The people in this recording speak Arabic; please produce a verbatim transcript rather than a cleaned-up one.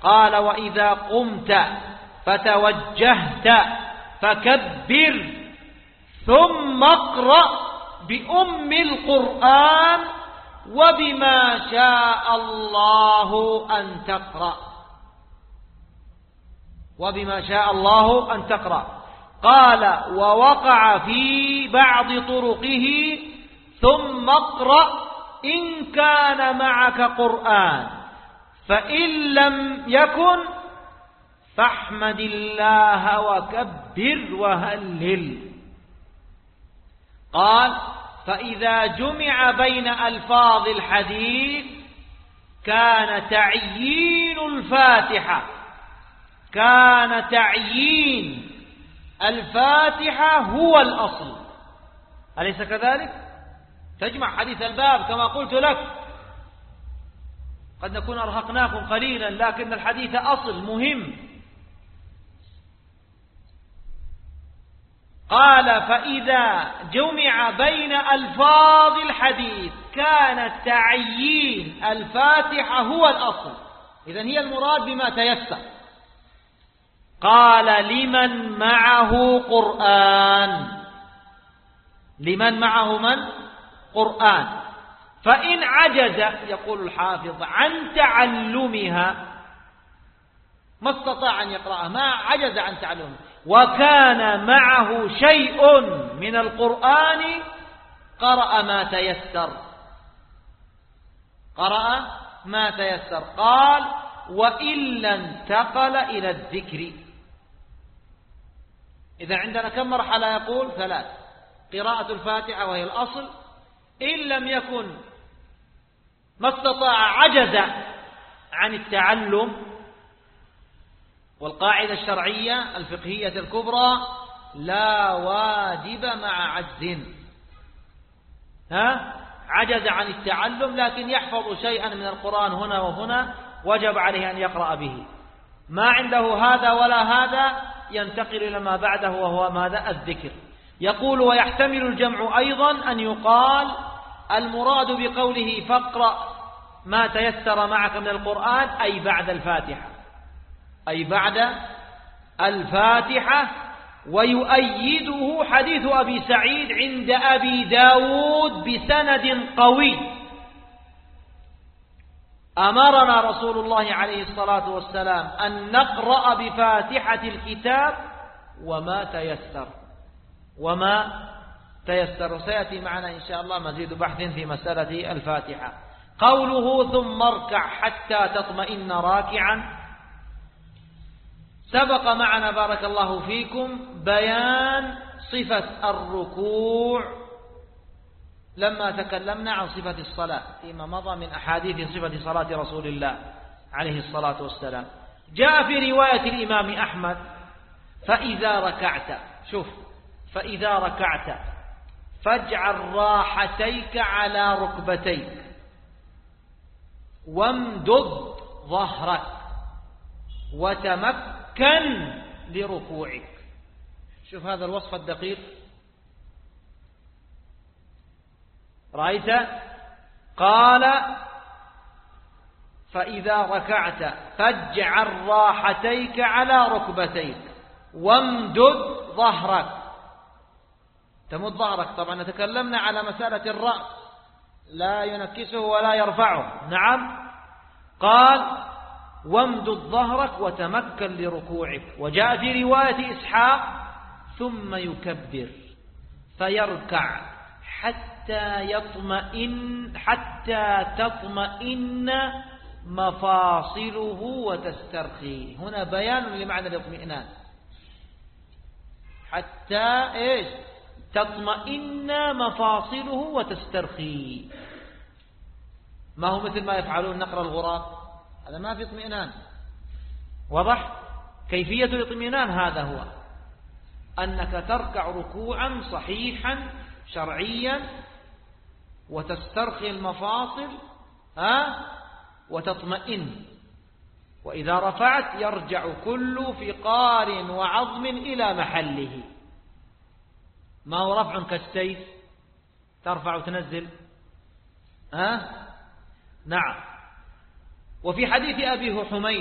قال وإذا قمت فتوجهت فكبر ثم اقرأ بأم القرآن وبما شاء الله أن تقرأ وبما شاء الله أن تقرأ. قال ووقع في بعض طرقه ثم اقرأ إن كان معك قرآن فإن لم يكن فاحمد الله وكبر وهلل. قال فإذا جمع بين ألفاظ الحديث كان تعيين الفاتحة كان تعيين الفاتحة هو الأصل. أليس كذلك؟ تجمع حديث الباب كما قلت لك، قد نكون أرهقناكم قليلا لكن الحديث أصل مهم. قال فإذا جمع بين ألفاظ الحديث كان تعيين الفاتحة هو الأصل، إذن هي المراد بما تيسر. قال لمن معه قرآن لمن معه من؟ قرآن. فإن عجز يقول الحافظ عن تعلمها ما استطاع أن يقرأها، ما عجز عن تعلمها، وكان معه شيء من القرآن قرأ ما تيسر قرأ ما تيسر. قال وإلا انتقل إلى الذكر. إذا عندنا كم مرحلة؟ يقول ثلاث: قراءة الفاتحة وهي الأصل، إن لم يكن ما استطاع عجز عن التعلم، والقاعدة الشرعية الفقهية الكبرى لا واجب مع عجز. ها عجز عن التعلم لكن يحفظ شيئا من القرآن هنا وهنا، وجب عليه أن يقرأ به. ما عنده هذا ولا هذا ينتقل إلى ما بعده وهو ماذا؟ الذكر. يقول ويحتمل الجمع أيضا أن يقال المراد بقوله فاقرأ ما تيسر معك من القرآن أي بعد الفاتحة أي بعد الفاتحة. ويؤيده حديث أبي سعيد عند أبي داود بسند قوي: أمرنا رسول الله عليه الصلاة والسلام أن نقرأ بفاتحة الكتاب وما تيسر وما تيسر. سيأتي معنا إن شاء الله مزيد بحث في مسألة الفاتحة. قوله ثم اركع حتى تطمئن راكعا، سبق معنا بارك الله فيكم بيان صفة الركوع لما تكلمنا عن صفة الصلاة فيما مضى من أحاديث صفة صلاة رسول الله عليه الصلاة والسلام. جاء في رواية الإمام أحمد فإذا ركعت، شوف، فإذا ركعت فاجعل راحتيك على ركبتيك وامدد ظهرك وتمكن لركوعك. شوف هذا الوصف الدقيق، رأيت؟ قال فإذا ركعت فاجعل راحتيك على ركبتيك وامدد ظهرك. تمد ظهرك، طبعا تكلمنا على مسألة الرأس، لا ينكسه ولا يرفعه. نعم. قال وامدد ظهرك وتمكن لركوعك. وجاء في رواية إسحاق ثم يكبر فيركع حتى يطمئن حتى تطمئن مفاصله وتسترخي. هنا بيان لمعنى الاطمئنان، حتى ايش؟ تطمئن مفاصله وتسترخي. ما هو مثل ما يفعلون نقر الغراب، هذا ما في اطمئنان. واضح؟ كيفية الاطمئنان هذا هو أنك تركع ركوعا صحيحا شرعيا وتسترخي المفاصل ها وتطمئن، وإذا رفعت يرجع كل فقار وعظم إلى محله. ما هو رفع كالسيف ترفع وتنزل، ها؟ نعم. وفي حديث أبي حميد